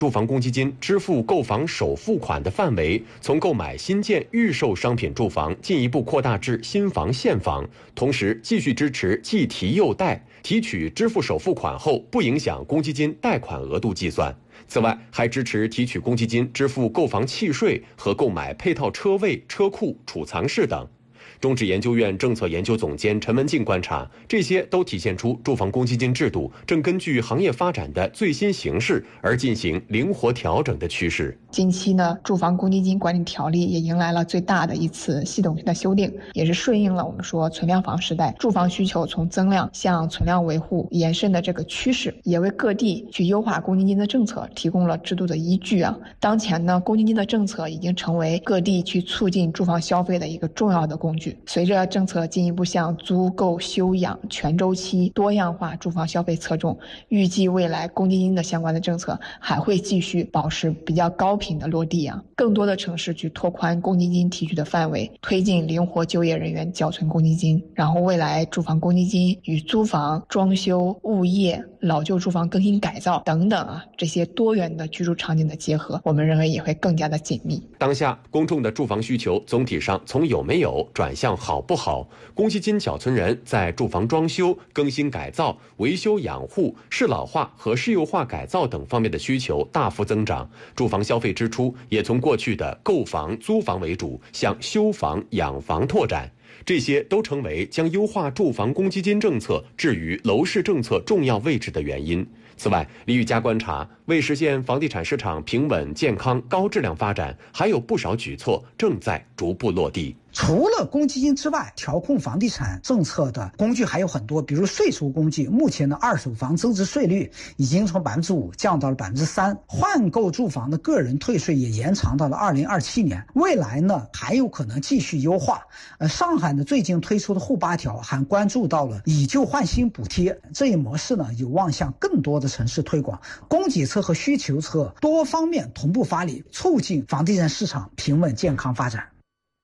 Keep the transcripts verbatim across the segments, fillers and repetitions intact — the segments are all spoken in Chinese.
住房公积金支付购房首付款的范围从购买新建预售商品住房进一步扩大至新房现房，同时继续支持既提又贷，提取支付首付款后不影响公积金贷款额度计算。此外，还支持提取公积金支付购房契税和购买配套车位、车库、储藏室等。中指研究院政策研究总监陈文静观察，这些都体现出住房公积金制度正根据行业发展的最新形势而进行灵活调整的趋势。 近期呢，住房公积金管理条例也迎来了最大的一次系统性的修订，也是顺应了我们说存量房时代住房需求从增量向存量维护延伸的这个趋势，也为各地去优化公积金的政策提供了制度的依据啊。当前呢，公积金的政策已经成为各地去促进住房消费的一个重要的工具。随着政策进一步向租购休养全周期多样化住房消费侧重，预计未来公积金的相关的政策还会继续保持比较高频的落地啊。更多的城市去拓宽公积金提取的范围，推进灵活就业人员缴存公积金，然后未来住房公积金与租房、装修、物业、老旧住房更新改造等等啊，这些多元的居住场景的结合，我们认为也会更加的紧密。 当下公众的住房需求总体上从有没有转向好不好，公积金缴存人在住房装修、更新改造、维修养护、适老化和适幼化改造等方面的需求大幅增长，住房消费支出也从过去的购房、租房为主，向修房、养房拓展。这些都成为将优化住房公积金政策置于楼市政策重要位置的原因。此外，李玉佳观察，为实现房地产市场平稳、健康、高质量发展，还有不少举措正在逐步落地。 除了公积金之外，调控房地产政策的工具还有很多，比如税收工具。目前的二手房增值税率已经从百分之五降到了百分之三，换购住房的个人退税也延长到了二零二七年。未来呢，还有可能继续优化。呃，上海呢最近推出的沪八条还关注到了以旧换新补贴，这一模式呢有望向更多的城市推广。供给侧和需求侧多方面同步发力，促进房地产市场平稳健康发展。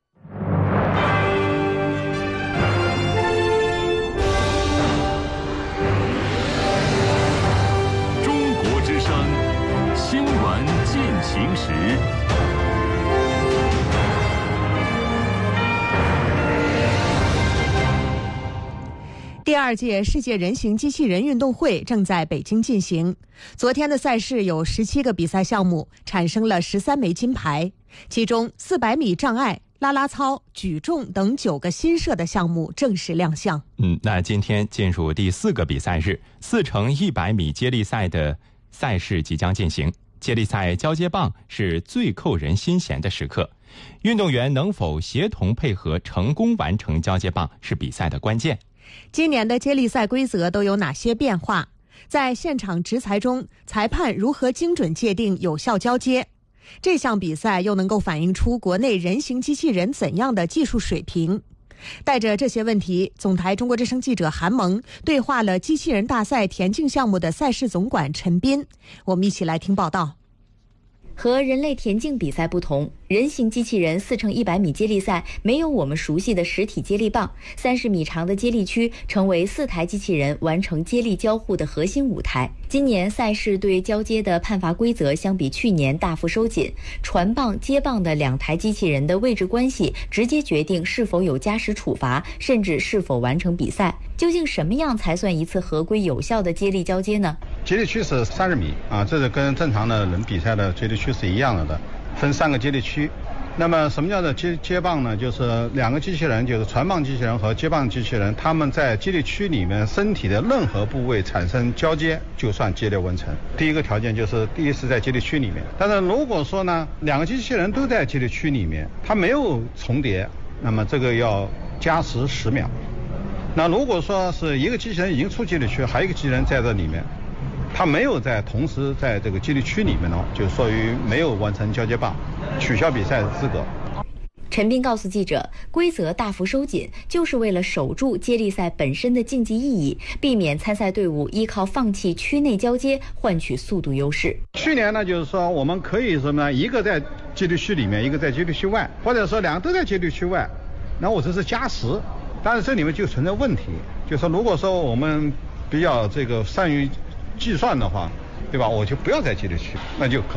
新闻进行时， 第二届世界人形机器人运动会正在北京进行。昨天的赛事有十七个比赛项目，产生了十三枚金牌，其中四百米障碍、啦啦操、举重等九个新设的项目正式亮相。 嗯，那今天进入第四个比赛日，四乘一百米接力赛的赛事即将进行。接力赛交接棒是最扣人心弦的时刻，运动员能否协同配合成功完成交接棒是比赛的关键。 今年的接力赛规则都有哪些变化？在现场执裁中，裁判如何精准界定有效交接？这项比赛又能够反映出国内人形机器人怎样的技术水平？带着这些问题，总台中国之声记者韩萌对话了机器人大赛田径项目的赛事总管陈斌，我们一起来听报道。 和人类田径比赛不同，人形机器人四乘一百米接力赛没有我们熟悉的实体接力棒，三十米长的接力区成为四台机器人完成接力交互的核心舞台。今年赛事对交接的判罚规则相比去年大幅收紧，传棒、接棒的两台机器人的位置关系直接决定是否有加时处罚，甚至是否完成比赛。究竟什么样才算一次合规有效的接力交接呢？ 接力区是三十米啊，这是跟正常的人比赛的接力区是一样的的，分三个接力区。那么什么叫做接接棒呢？就是两个机器人，就是传棒机器人和接棒机器人，他们在接力区里面身体的任何部位产生交接，就算接力完成。第一个条件就是第一是在接力区里面，但是如果说呢，两个机器人都在接力区里面，它没有重叠，那么这个要加时十秒。那如果说是一个机器人已经出接力区，还有一个机器人在这里面，他没有在同时在这个接力区里面呢，就属于没有完成交接棒，取消比赛资格。 陈斌告诉记者，规则大幅收紧，就是为了守住接力赛本身的竞技意义，避免参赛队伍依靠放弃区内交接换取速度优势。 去年呢，就是说我们可以什么呢？一个在接力区里面，一个在接力区外，或者说两个都在接力区外，那我这是加时。但是这里面就存在问题，就是说如果说我们比较这个善于计算的话， 对吧？我就不要在接力区，那就可